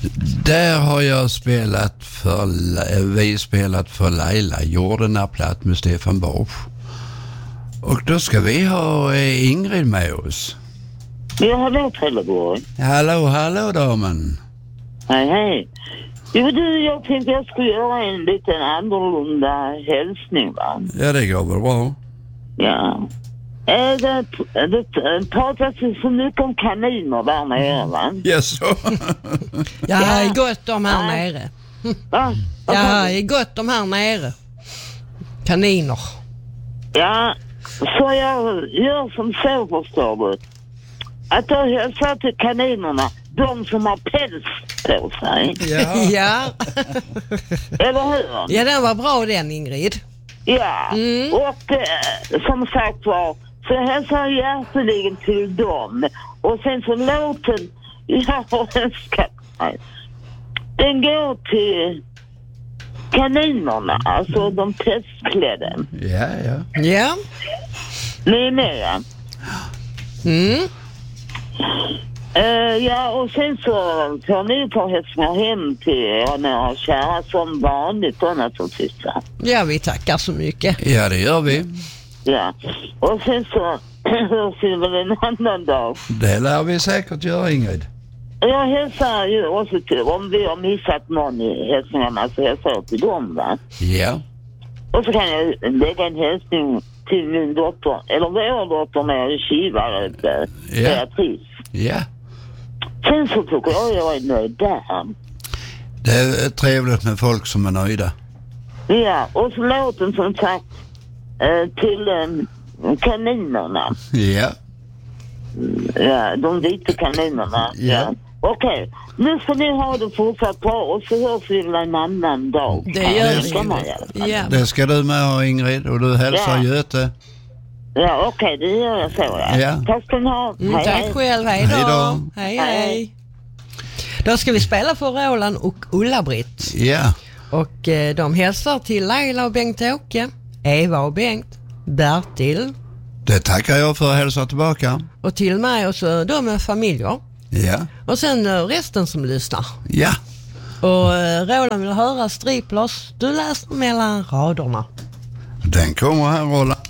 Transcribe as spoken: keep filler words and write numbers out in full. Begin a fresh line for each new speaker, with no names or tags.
Där har jag spelat för, vi spelat för Laila, Jordenaplatt med Stefan Borsch. Och då ska vi ha Ingrid med oss.
Ja, hallå Trelleborg.
Hallå, hallå damen.
Hej, hej. Jo du, jag tänkte jag skulle göra en liten annorlunda hälsning, va?
Ja, det går väl bra.
Ja. Äh, det, det, det pratas ju så mycket om kaniner där nere, va?
Ja, så.
Ja, det är gott om här
Ja.
nere.
Va?
Ja, det är gott om här nere. Kaniner.
Ja, så jag gör som så, förstår du. Att jag hälsar till kaninerna, de som har päls på sig.
Ja.
Ja.
Eller hur?
Ja, den var bra den, Ingrid.
Ja,
Mm.
och eh, som sagt var, så jag hälsar hjärteligen till dem. Och sen så låten jag har önskat mig, den går till kaninerna, alltså de pestklädda.
Ja, ja.
Ja.
Ni är med, ja?
Mm.
Uh, ja, och sen så får ni ta hälsningar hem till er nära kära som vanligt då naturligtvis.
Ja, vi tackar så mycket.
Ja, det gör vi.
Ja, och sen så hörs vi väl en annan dag.
Det lär vi säkert göra, Ingrid.
Jag hälsar ju också till, om vi har missat någon i hälsningarna så hälsar jag till dem, va?
Ja.
Och så kan jag lägga en hälsning till min dotter, eller vår dotter med Kivare,
Ja.
Beatrice.
Ja.
Sen så tycker jag jag är nöjd där.
Det är trevligt med folk som är nöjda.
Ja, och så låten som sagt eh, till eh, kaninerna.
Ja.
Ja, de vita kaninerna.
Ja.
Ja. Okej, okay. Nu ska ni ha det fortsatt bra och så hörs vi väl en annan dag.
Det gör
Ja,
vi.
ska man göra.
Ja.
Det ska du med ha, Ingrid. Och du hälsar
Ja.
Göte.
Ja, okej, okay, det gör jag så. Ja.
Ja.
Tack ska ni ha.
Mm,
Hej,
tack
hej.
själv, hej då.
Hej då.
Hej,
Hej.
hej. Då ska vi spela för Roland och Ulla-Britt.
Ja.
Och eh, de hälsar till Laila och Bengt-Åke, Eva och Bengt, Bertil
Det tackar jag för att hälsa tillbaka.
och till mig och så de med familjer.
Ja.
Och sen eh, resten som lyssnar.
Ja.
Och eh, Roland vill höra striplers. Du läser mellan raderna.
Den kommer här, Roland.